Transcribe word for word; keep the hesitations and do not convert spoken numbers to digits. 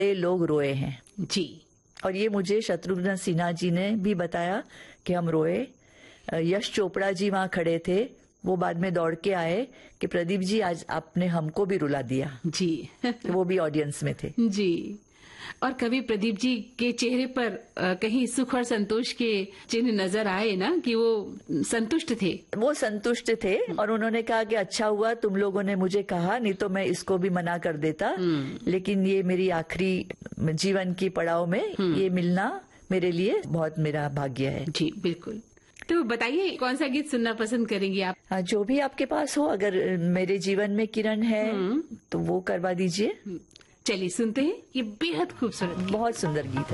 ये लोग रोए हैं जी। और ये मुझे शत्रुघ्न सिन्हा जी ने भी बताया कि हम रोए। यश चोपड़ा जी वहां खड़े थे, वो बाद में दौड़ के आए कि प्रदीप जी आज आपने हमको भी रुला दिया। जी। वो भी ऑडियंस में थे। जी। और कभी प्रदीप जी के चेहरे पर आ, कहीं सुख और संतोष के चिन्ह नजर आए ना कि वो संतुष्ट थे? वो संतुष्ट थे और उन्होंने कहा कि अच्छा हुआ तुम लोगों ने मुझे कहा, नहीं तो मैं इसको भी मना कर देता, लेकिन ये मेरी आखिरी जीवन की पड़ाव में ये मिलना मेरे लिए बहुत मेरा भाग्य है। जी बिल्कुल। तो बताइए कौन सा गीत सुनना पसंद करेंगी आप? हाँ, जो भी आपके पास हो, अगर मेरे जीवन में किरण है तो वो करवा दीजिए। चलिए सुनते हैं, ये बेहद खूबसूरत, बहुत सुंदर गीत है।